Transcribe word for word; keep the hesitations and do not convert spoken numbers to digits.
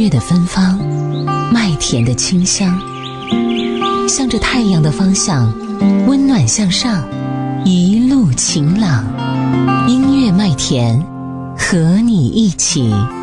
月的芬芳，麦田的清香，向着太阳的方向，温暖向上，一路晴朗。音乐麦田，和你一起